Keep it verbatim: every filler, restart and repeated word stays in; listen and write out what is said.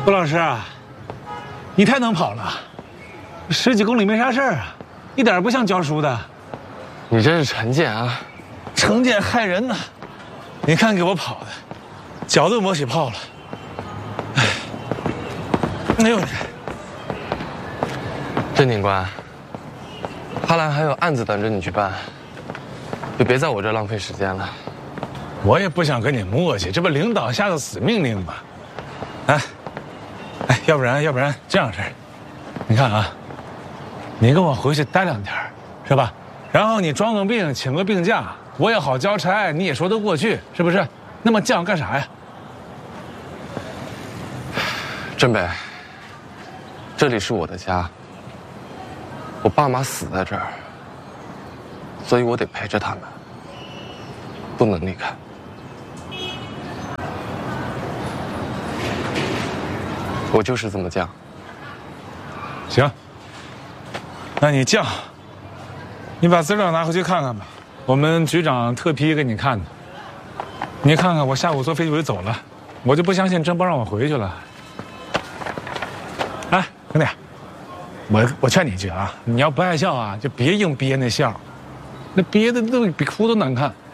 顾老师啊，你太能跑了，十几公里没啥事儿啊，一点不像教书的。 你真是成见啊！ 成见害人呐！你看给我跑的，脚都磨起泡了。哎，哎呦！ 郑警官，哈兰还有案子等着你去办，就别在我这浪费时间了。 我也不想跟你磨叽，这不领导下的死命令吗？哎，哎，要不然要不然这样式儿，你看啊，你跟我回去待两天，是吧？然后你装个病，请个病假，我也好交差，你也说得过去，是不是？那么犟干啥呀？ 郑北，这里是我的家，我爸妈死在这儿，所以我得陪着他们，不能离开。我就是这么犟。 行，那你犟，你把资料拿回去看看吧，我们局长特批给你看的。你看看，我下午坐飞机我就走了，我就不相信真不让我回去了。哎，兄弟，我我劝你一句啊，你要不爱笑啊，就别硬憋那笑，那憋的都比哭都难看。